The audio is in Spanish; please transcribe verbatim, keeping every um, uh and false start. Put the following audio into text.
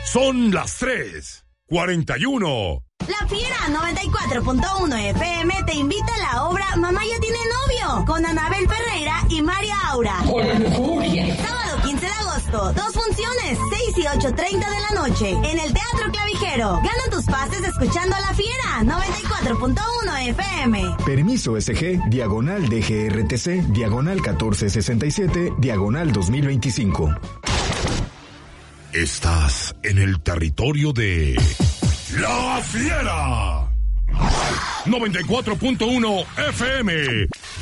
Son las tres cuarenta y uno. La Fiera noventa y cuatro punto uno F M te invita a la obra Mamá ya tiene novio, con Anabel Ferreira y María Aura. Sábado quince de agosto, dos funciones, seis y ocho treinta de la noche, en el Teatro Clavijero. Gana tus pases escuchando a La Fiera noventa y cuatro punto uno F M. Permiso S G, diagonal D G R T C, diagonal catorce sesenta y siete, diagonal dos mil veinticinco. Estás en el territorio de La Fiera noventa y cuatro punto uno F M.